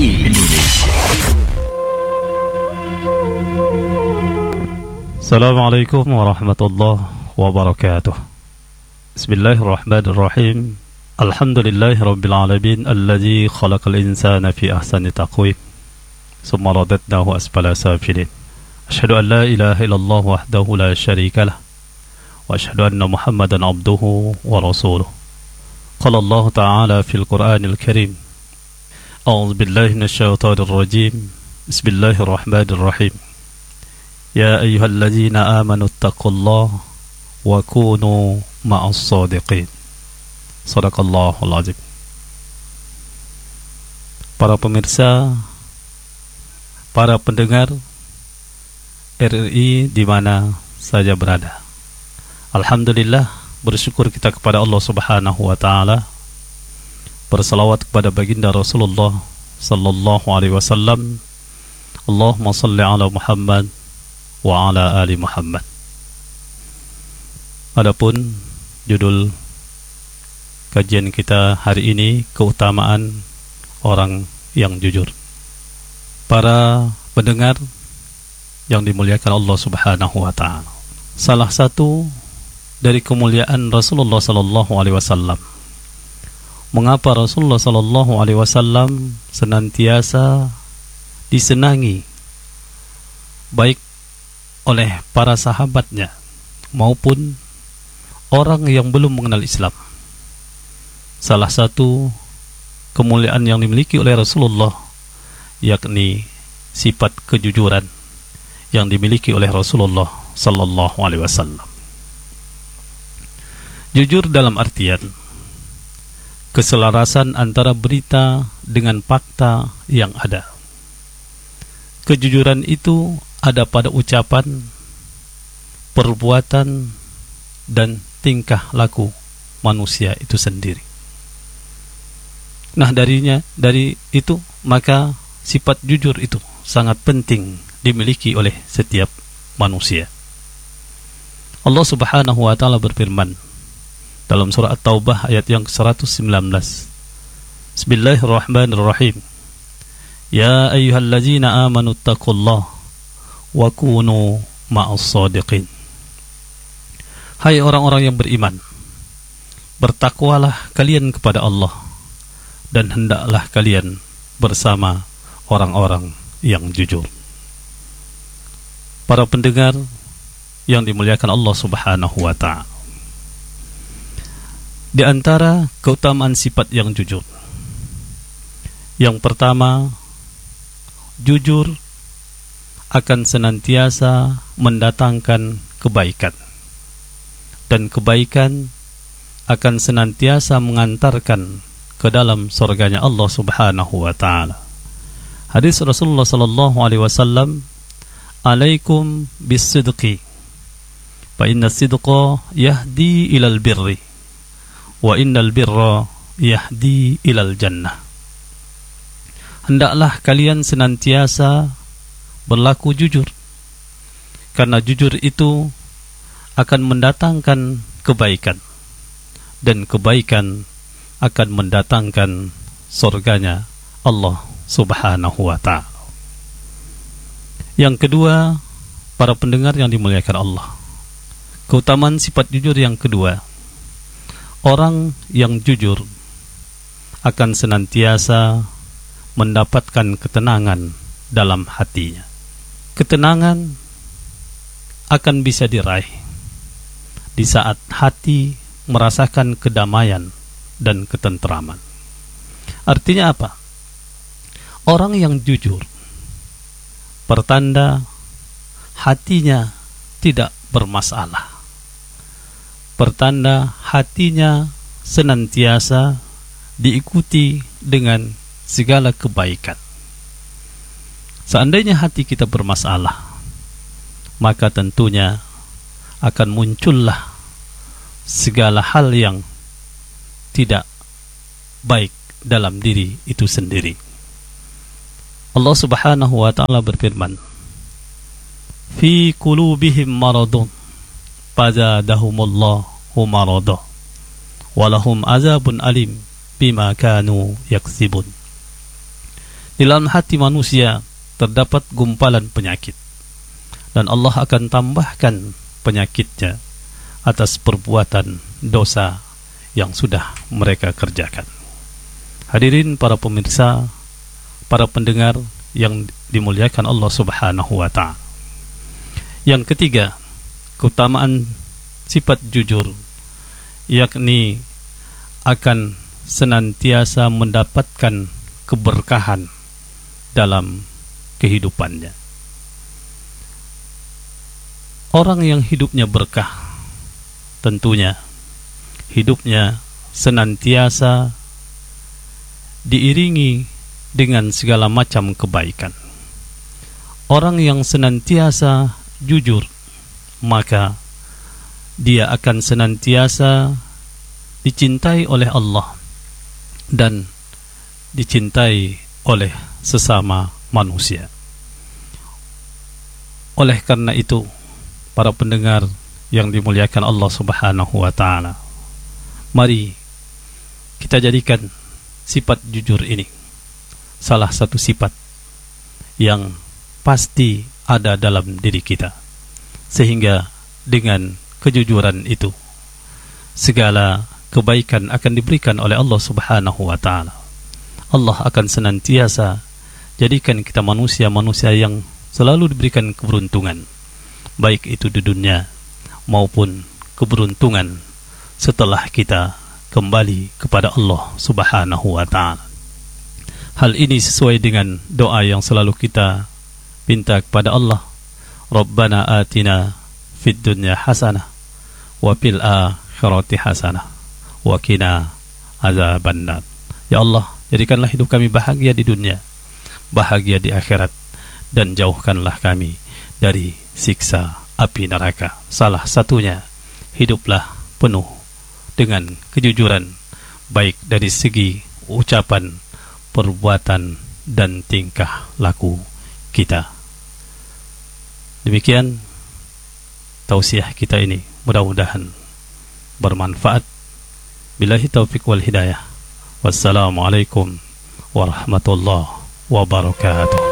Indonesia. Assalamualaikum warahmatullahi wabarakatuh. Bismillahirrahmanirrahim. Alhamdulillahi rabbil alamin alladzi khalaqal insana fi ahsani taqwim. Summa radadnahu asfala safilin. Asyhadu an la ilaha illallah wahdahu la syarika lah. Wa asyhadu anna Muhammadan abduhu wa rasuluh. Qala Allah ta'ala fil Qur'anil Karim. A'udzu billahi minasyaitonir rajim. Bismillahirrahmanirrahim. Ya ayyuhalladzina amanu taqullaha wa kunu ma'as shadiqin. Shadaqallahul azim. Para pemirsa, para pendengar RRI di mana saja berada, alhamdulillah, bersyukur kita kepada Allah Subhanahu wa taala, bersalawat kepada baginda Rasulullah sallallahu alaihi wasallam. Allahumma shalli ala Muhammad wa ala ali Muhammad. Adapun judul kajian kita hari ini, keutamaan orang yang jujur. Para pendengar yang dimuliakan Allah Subhanahu wa taala, salah satu dari kemuliaan Rasulullah sallallahu alaihi wasallam, mengapa Rasulullah sallallahu alaihi wasallam senantiasa disenangi baik oleh para sahabatnya maupun orang yang belum mengenal Islam. Salah satu kemuliaan yang dimiliki oleh Rasulullah yakni sifat kejujuran yang dimiliki oleh Rasulullah sallallahu alaihi wasallam. Jujur dalam artian keselarasan antara berita dengan fakta yang ada. Kejujuran itu ada pada ucapan, perbuatan, dan tingkah laku manusia itu sendiri. Nah, dari itu maka sifat jujur itu sangat penting dimiliki oleh setiap manusia. Allah Subhanahu wa taala berfirman dalam surah At-Taubah ayat yang 119. Bismillahirrahmanirrahim. Ya ayyuhalladzina amanu taqullaha wa kunu ma'as shadiqin. Hai orang-orang yang beriman, bertakwalah kalian kepada Allah dan hendaklah kalian bersama orang-orang yang jujur. Para pendengar yang dimuliakan Allah Subhanahu wa ta'ala, di antara keutamaan sifat yang jujur, yang pertama, jujur akan senantiasa mendatangkan kebaikan, dan kebaikan akan senantiasa mengantarkan ke dalam surganya Allah Subhanahu wa ta'ala. Hadis Rasulullah sallallahu alaihi wasallam, alaikum bis-sidqi fa inna sidqa yahdi ilal birri wa innal birra yahdi ilal jannah. Hendaklah kalian senantiasa berlaku jujur, karena jujur itu akan mendatangkan kebaikan, dan kebaikan akan mendatangkan surganya Allah Subhanahu wa ta'ala. Yang kedua, para pendengar yang dimuliakan Allah, keutamaan sifat jujur yang kedua, orang yang jujur akan senantiasa mendapatkan ketenangan dalam hatinya. Ketenangan akan bisa diraih di saat hati merasakan kedamaian dan ketentraman. Artinya apa? Orang yang jujur pertanda hatinya tidak bermasalah, pertanda hatinya senantiasa diikuti dengan segala kebaikan. Seandainya hati kita bermasalah, maka tentunya akan muncullah segala hal yang tidak baik dalam diri itu sendiri. Allah Subhanahu wa ta'ala berfirman, fi qulubihim maradun fazadahumullahu marada walahum azabun alim bima kanu yaksibun. Di dalam hati manusia terdapat gumpalan penyakit, dan Allah akan tambahkan penyakitnya atas perbuatan dosa yang sudah mereka kerjakan. Hadirin para pemirsa, para pendengar yang dimuliakan Allah Subhanahu wa ta'ala. Yang ketiga, keutamaan sifat jujur, yakni akan senantiasa mendapatkan keberkahan dalam kehidupannya. Orang yang hidupnya berkah, tentunya hidupnya senantiasa diiringi dengan segala macam kebaikan. Orang yang senantiasa jujur, maka dia akan senantiasa dicintai oleh Allah dan dicintai oleh sesama manusia. Oleh karena itu, para pendengar yang dimuliakan Allah Subhanahu wa ta'ala, mari kita jadikan sifat jujur ini salah satu sifat yang pasti ada dalam diri kita, sehingga dengan kejujuran itu segala kebaikan akan diberikan oleh Allah Subhanahu wa ta'ala. Allah akan senantiasa jadikan kita manusia-manusia yang selalu diberikan keberuntungan, baik itu di dunia maupun keberuntungan setelah kita kembali kepada Allah Subhanahu wa ta'ala. Hal ini sesuai dengan doa yang selalu kita minta kepada Allah. Rabbana atina fid dunya hasanah wa fil akhirati hasanah wa qina azabannar. Ya Allah, jadikanlah hidup kami bahagia di dunia, bahagia di akhirat, dan jauhkanlah kami dari siksa api neraka. Salah satunya, hiduplah penuh dengan kejujuran, baik dari segi ucapan, perbuatan, dan tingkah laku kita. Demikian tausiah kita ini, mudah-mudahan bermanfaat. Billahi taufiq wal hidayah. Wassalamualaikum warahmatullahi wabarakatuh.